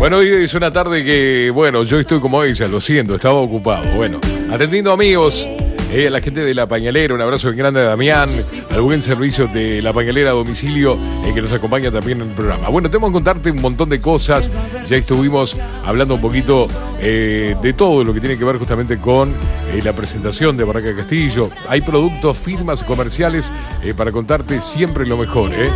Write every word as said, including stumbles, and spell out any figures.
Bueno, hoy es una tarde que, bueno, yo estoy como ella, lo siento, estaba ocupado. Bueno, atendiendo amigos, eh, a la gente de La Pañalera, un abrazo bien grande a Damián, al buen servicio de La Pañalera a domicilio, eh, que nos acompaña también en el programa. Bueno, tengo que contarte un montón de cosas, ya estuvimos hablando un poquito eh, de todo lo que tiene que ver justamente con eh, la presentación de Barraca Castillo. Hay productos, firmas comerciales eh, para contarte siempre lo mejor, ¿eh?